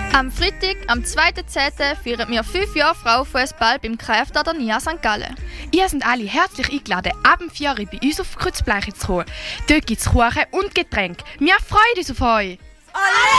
Am Freitag, am 2.10. feiern wir 5 Jahre Frauenfußball beim KF Tadernia St. Gallen. Ihr seid alle herzlich eingeladen, ab 4 Uhr bei uns auf Kreuzbleiche zu kommen. Dort gibt es Kuchen und Getränke. Wir freuen uns auf euch! Alle!